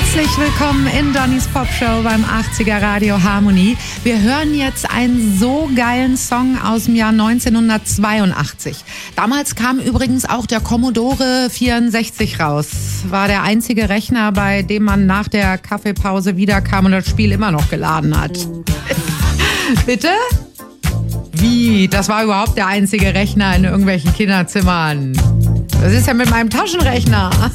Herzlich willkommen in Donnys Popshow beim 80er Radio Harmonie. Wir hören jetzt einen so geilen Song aus dem Jahr 1982. Damals kam übrigens auch der Commodore 64 raus. War der einzige Rechner, bei dem man nach der Kaffeepause wiederkam und das Spiel immer noch geladen hat. Bitte? Wie? Das war überhaupt der einzige Rechner in irgendwelchen Kinderzimmern. Das ist ja mit meinem Taschenrechner.